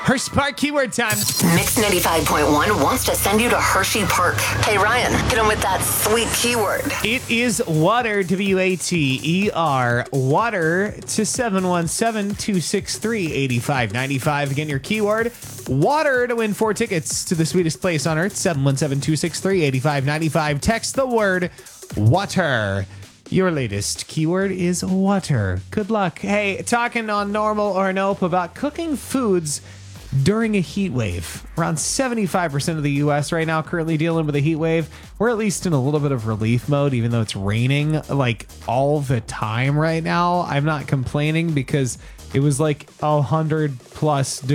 Hershey Park keyword time. Mix 95.1 wants to send you to Hershey Park. Hey, Ryan, hit him with that sweet keyword. It is water, WATER, water to 717-263-8595. Again, your keyword, water, to win 4 tickets to the sweetest place on earth, 717-263-8595. Text the word water. Your latest keyword is water. Good luck. Hey, talking on Normal or Nope about cooking foods during a heat wave. Around 75% of the U.S. right now currently dealing with a heat wave. We're at least in a little bit of relief mode, even though it's raining like all the time right now. I'm not complaining because it was like 100+